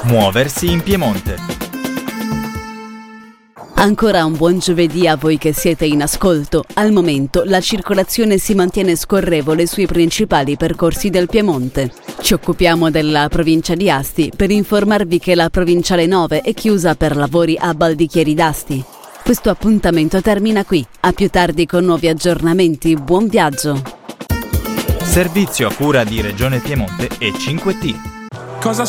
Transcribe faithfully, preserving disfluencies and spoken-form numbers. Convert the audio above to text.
Muoversi in Piemonte. Ancora un buon giovedì a voi che siete in ascolto. Al momento la circolazione si mantiene scorrevole sui principali percorsi del Piemonte. Ci occupiamo della provincia di Asti per informarvi che la provinciale nove è chiusa per lavori a Baldichieri d'Asti. Questo appuntamento termina qui. A più tardi con nuovi aggiornamenti. Buon viaggio! Servizio a cura di Regione Piemonte e cinque T. Cosa